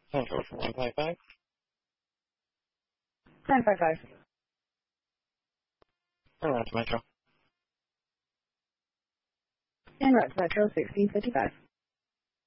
Central for 155. 955. En route to Metro. En route to Metro 1655.